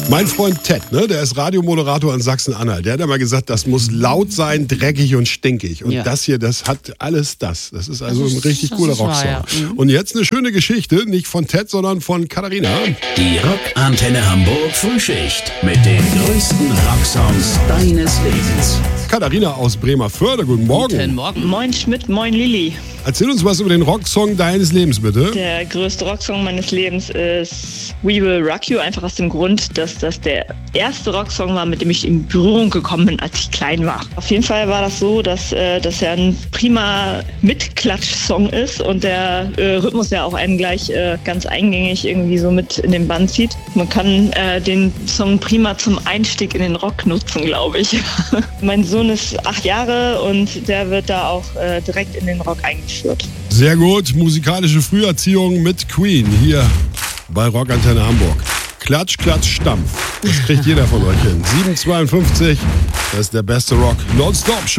Mein Freund Ted, ne, der ist Radiomoderator in Sachsen-Anhalt. Der hat immer gesagt, das muss laut sein, dreckig und stinkig. Und das hier, das hat alles das. Das ist also ein richtig cooler Rocksong. Ja. Und jetzt eine schöne Geschichte, nicht von Ted, sondern von Katharina. Die Rockantenne Hamburg Frühschicht mit den größten Rocksongs deines Lebens. Katharina aus Bremerförde, guten Morgen. Guten Morgen. Moin Schmidt, moin Lilly. Erzähl uns was über den Rocksong deines Lebens, bitte. Der größte Rocksong meines Lebens ist We Will Rock You, einfach aus dem Grund, dass das der erste Rocksong war, mit dem ich in Berührung gekommen bin, als ich klein war. Auf jeden Fall war das so, dass er ein prima Mitklatsch-Song ist und der Rhythmus ja auch einen gleich ganz eingängig irgendwie so mit in den Bann zieht. Man kann den Song prima zum Einstieg in den Rock nutzen, glaube ich. Mein Sohn ist 8 Jahre und der wird da auch direkt in den Rock eingeführt. Sehr gut, musikalische Früherziehung mit Queen hier bei Rockantenne Hamburg. Klatsch, Klatsch, Stampf. Das kriegt jeder von euch hin. 7,52, das ist der beste Rock. Nonstop.